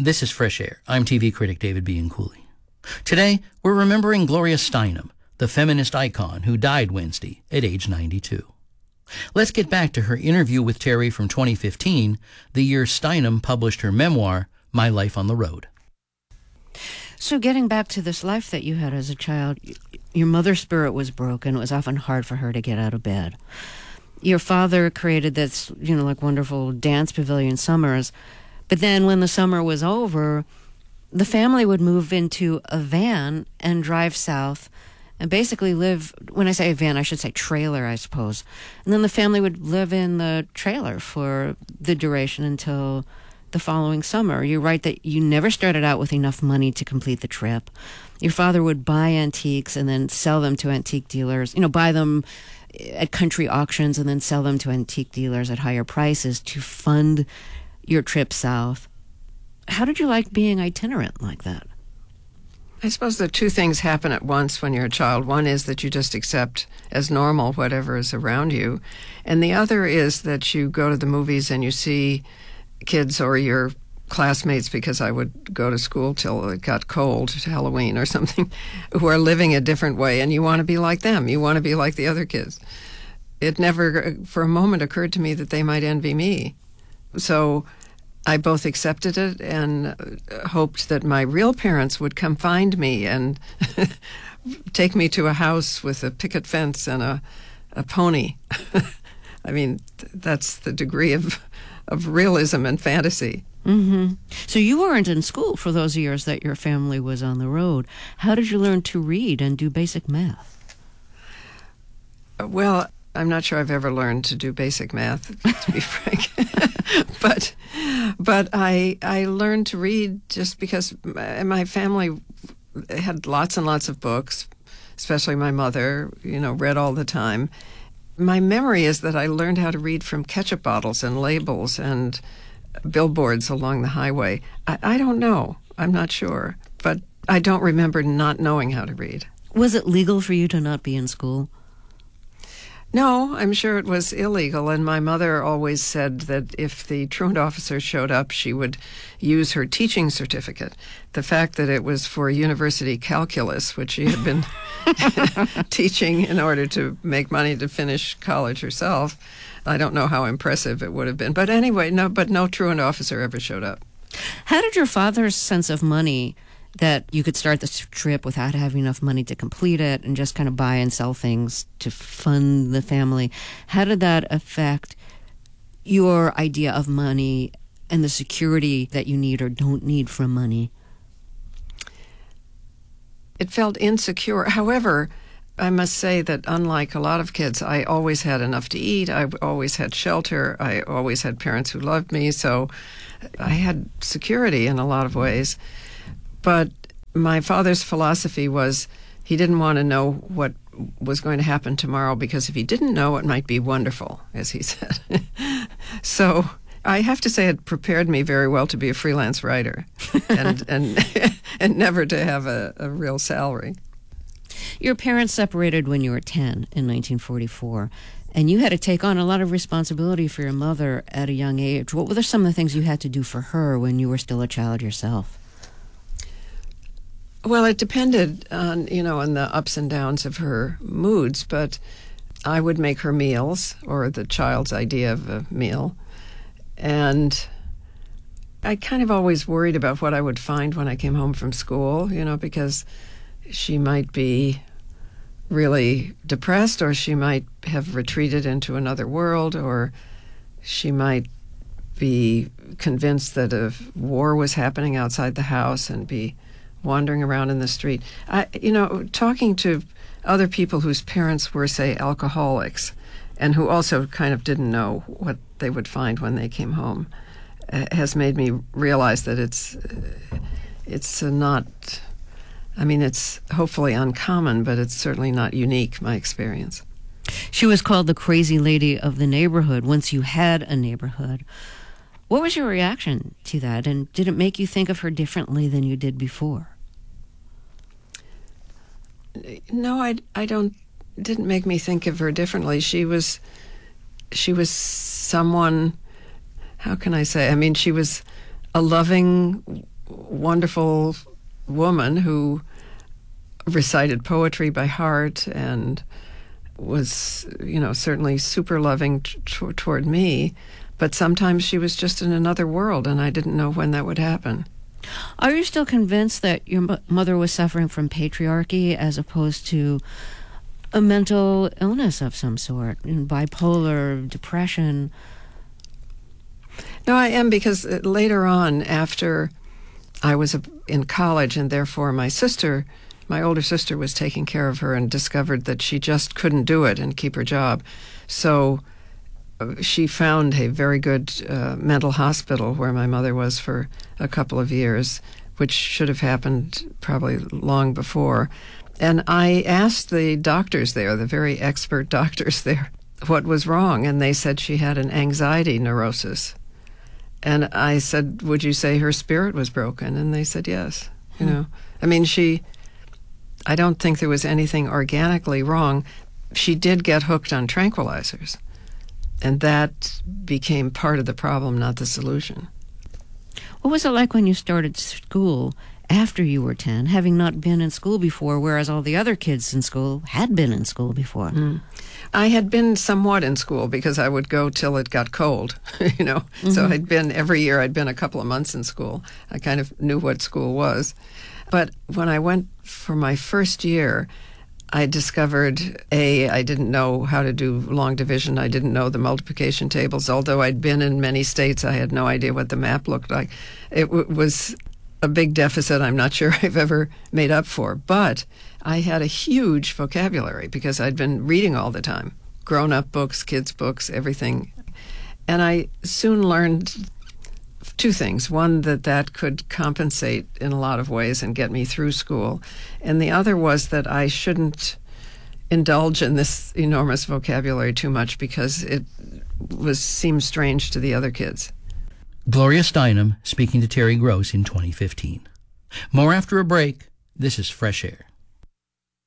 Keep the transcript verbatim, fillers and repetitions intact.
This is Fresh Air. I'm T V critic David B. Cooley. Today, we're remembering Gloria Steinem, the feminist icon who died Wednesday at age ninety-two. Let's get back to her interview with Terry from twenty fifteen, the year Steinem published her memoir, My Life on the Road. So getting back to this life that you had as a child, your mother's spirit was broken. It was often hard for her to get out of bed. Your father created this, you know, like wonderful dance pavilion summers. But then when the summer was over, the family would move into a van and drive south and basically live, when I say a van, I should say trailer, I suppose. And then the family would live in the trailer for the duration until the following summer. You're right that you never started out with enough money to complete the trip. Your father would buy antiques and then sell them to antique dealers, you know, buy them at country auctions and then sell them to antique dealers at higher prices to fund your trip south. How did you like being itinerant like that? I suppose the two things happen at once when you're a child. One is that you just accept as normal whatever is around you. And the other is that you go to the movies and you see kids or your classmates, because I would go to school till it got cold, to Halloween or something, who are living a different way, and you want to be like them. You want to be like the other kids. It never for a moment occurred to me that they might envy me. So I both accepted it and hoped that my real parents would come find me and take me to a house with a picket fence and a, a pony. I mean, that's the degree of of realism and fantasy. Mm-hmm. So you weren't in school for those years that your family was on the road. How did you learn to read and do basic math? Well, I'm not sure I've ever learned to do basic math, to be frank. but but I I learned to read just because my family had lots and lots of books, especially my mother, you know, read all the time. My memory is that I learned how to read from ketchup bottles and labels and billboards along the highway. I, I don't know. I'm not sure. But I don't remember not knowing how to read. Was it legal for you to not be in school? No, I'm sure it was illegal, and my mother always said that if the truant officer showed up, she would use her teaching certificate. The fact that it was for university calculus, which she had been teaching in order to make money to finish college herself, I don't know how impressive it would have been. But anyway, no, but no truant officer ever showed up. How did your father's sense of money, that you could start this trip without having enough money to complete it and just kind of buy and sell things to fund the family, how did that affect your idea of money and the security that you need or don't need from money? It felt insecure. However, I must say that unlike a lot of kids, I always had enough to eat. I always had shelter. I always had parents who loved me. So I had security in a lot of ways. But my father's philosophy was he didn't want to know what was going to happen tomorrow, because if he didn't know, it might be wonderful, as he said. So I have to say it prepared me very well to be a freelance writer and and, and never to have a, a real salary. Your parents separated when you were ten in nineteen forty-four, and you had to take on a lot of responsibility for your mother at a young age. What were some of the things you had to do for her when you were still a child yourself? Well, it depended on, you know, on the ups and downs of her moods, but I would make her meals, or the child's idea of a meal, and I kind of always worried about what I would find when I came home from school, you know, because she might be really depressed, or she might have retreated into another world, or she might be convinced that a war was happening outside the house and be wandering around in the street. I, you know, talking to other people whose parents were, say, alcoholics, and who also kind of didn't know what they would find when they came home, uh, has made me realize that it's uh, it's uh, not. I mean, it's hopefully uncommon, but it's certainly not unique, my experience. She was called the crazy lady of the neighborhood once you had a neighborhood. What was your reaction to that, and did it make you think of her differently than you did before? No, I, I don't. It didn't make me think of her differently. She was, she was someone. How can I say? I mean, she was a loving wonderful woman who recited poetry by heart and was, you know, certainly super loving t- t- toward me. But sometimes she was just in another world, and I didn't know when that would happen. Are you still convinced that your mo- mother was suffering from patriarchy as opposed to a mental illness of some sort, you know, bipolar, depression? No, I am, because later on, after I was in college, and therefore my sister, my older sister, was taking care of her and discovered that she just couldn't do it and keep her job. So she found a very good uh, mental hospital where my mother was for a couple of years, which should have happened probably long before. And I asked the doctors there, the very expert doctors there, what was wrong, and they said she had an anxiety neurosis. And I said, would you say her spirit was broken? And they said yes. You know, I mean, she, I don't think there was anything organically wrong. She did get hooked on tranquilizers. And that became part of the problem, not the solution. What was it like when you started school after you were ten, having not been in school before, whereas all the other kids in school had been in school before? Mm. I had been somewhat in school because I would go till it got cold, you know. Mm-hmm. So I'd been, every year I'd been a couple of months in school. I kind of knew what school was. But when I went for my first year, I discovered, A, I didn't know how to do long division. I didn't know the multiplication tables. Although I'd been in many states, I had no idea what the map looked like. It w- was a big deficit I'm not sure I've ever made up for. But I had a huge vocabulary because I'd been reading all the time. Grown-up books, kids' books, everything. And I soon learned two things. One, that that could compensate in a lot of ways and get me through school. And the other was that I shouldn't indulge in this enormous vocabulary too much because it was seemed strange to the other kids. Gloria Steinem speaking to Terry Gross in twenty fifteen. More after a break. This is Fresh Air.